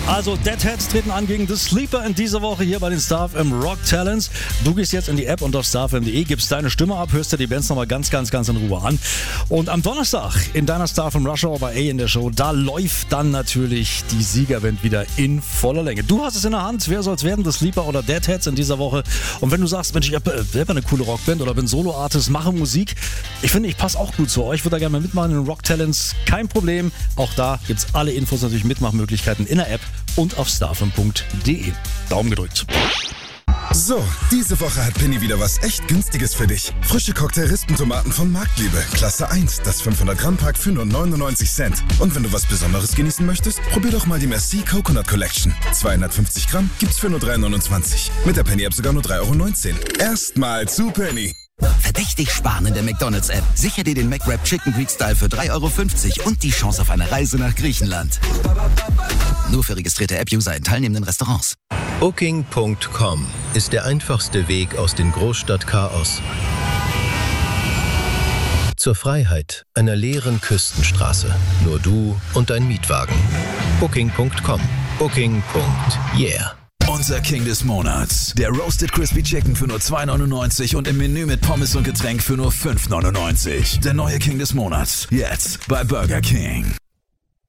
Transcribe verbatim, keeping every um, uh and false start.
Also Deadheads treten an gegen The Sleeper in dieser Woche hier bei den Star F M Rock Talents. Du gehst jetzt in die App und auf star f m punkt d e, gibst deine Stimme ab, hörst dir die Bands nochmal ganz, ganz, ganz in Ruhe an. Und am Donnerstag in deiner Star F M Rush Hour bei A in der Show, da läuft dann natürlich die Siegerband wieder in voller Länge. Du hast es in der Hand, wer soll es werden, The Sleeper oder Deadheads in dieser Woche. Und wenn du sagst, Mensch, ich habe selber eine coole Rockband oder bin Solo-Artist, mache Musik, ich finde, ich passe auch gut zu euch, würde da gerne mal mitmachen in den Rock Talents, kein Problem. Auch da gibt es alle Infos, natürlich Mitmachmöglichkeiten in der App und auf star f m punkt d e. Daumen gedrückt. So, diese Woche hat Penny wieder was echt Günstiges für dich. Frische Cocktail-Rispentomaten von Marktliebe. Klasse eins, das fünfhundert Gramm Pack für nur neunundneunzig Cent. Und wenn du was Besonderes genießen möchtest, probier doch mal die Merci Coconut Collection. zweihundertfünfzig Gramm gibt's für nur drei neunundzwanzig. Mit der Penny-App sogar nur drei neunzehn. Erstmal zu Penny. Verdächtig sparen in der McDonald's-App. Sicher dir den McWrap Chicken Greek Style für drei fünfzig und die Chance auf eine Reise nach Griechenland. Nur für registrierte App-User in teilnehmenden Restaurants. Booking Punkt com ist der einfachste Weg aus dem Großstadtchaos zur Freiheit einer leeren Küstenstraße. Nur du und dein Mietwagen. Booking Punkt com. Booking. Yeah. Unser King des Monats. Der Roasted Crispy Chicken für nur zwei neunundneunzig und im Menü mit Pommes und Getränk für nur fünf neunundneunzig. Der neue King des Monats. Jetzt bei Burger King.